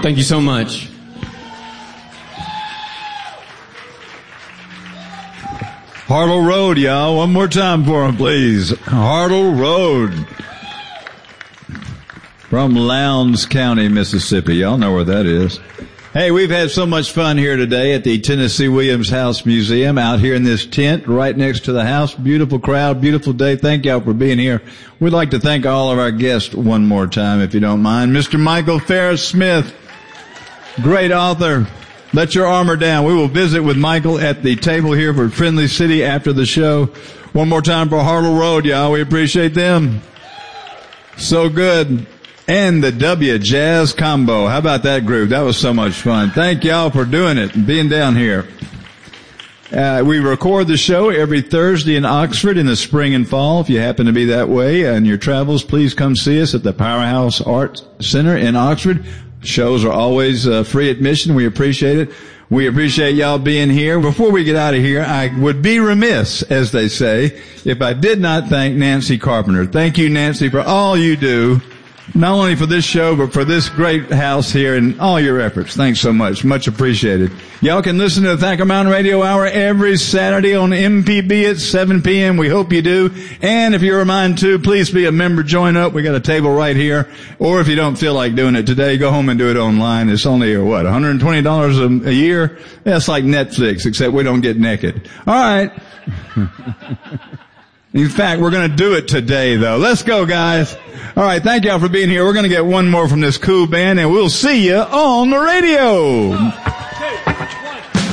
Thank you so much. Hartle Road, y'all. One more time for him, please. Hartle Road. From Lowndes County, Mississippi. Y'all know where that is. Hey, we've had so much fun here today at the Tennessee Williams House Museum out here in this tent right next to the house. Beautiful crowd, beautiful day. Thank y'all for being here. We'd like to thank all of our guests one more time, if you don't mind. Mr. Michael Ferris Smith, great author. Let Your Armor Down. We will visit with Michael at the table here for Friendly City after the show. One more time for Hartle Road, y'all. We appreciate them. So good. And the W Jazz Combo. How about that group? That was so much fun. Thank y'all for doing it and being down here. We record the show every Thursday in Oxford in the spring and fall. If you happen to be that way in your travels, please come see us at the Powerhouse Art Center in Oxford. Shows are always free admission. We appreciate it. We appreciate y'all being here. Before we get out of here, I would be remiss, as they say, if I did not thank Nancy Carpenter. Thank you, Nancy, for all you do. Not only for this show, but for this great house here and all your efforts. Thanks so much. Much appreciated. Y'all can listen to the Thacker Mountain Radio Hour every Saturday on MPB at 7 p.m. We hope you do. And if you're a mind to, please be a member. Join up. We got a table right here. Or if you don't feel like doing it today, go home and do it online. It's only, $120 a year? That's like Netflix, except we don't get naked. All right. In fact, we're going to do it today, though. Let's go, guys. All right, thank y'all for being here. We're going to get one more from this cool band, and we'll see you on the radio.